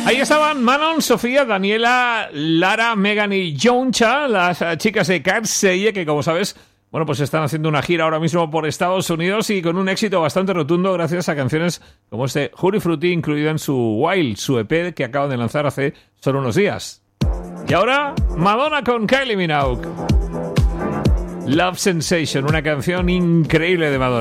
Ahí estaban Manon, Sofía, Daniela, Lara, Megan y Yoncha, las chicas de Karseye, que como sabes, bueno, pues están haciendo una gira ahora mismo por Estados Unidos y con un éxito bastante rotundo gracias a canciones como este Jury Fruity, incluido en su Wild, su EP que acaban de lanzar hace solo unos días. Y ahora, Madonna con Kylie Minogue. Love Sensation, una canción increíble de Madonna.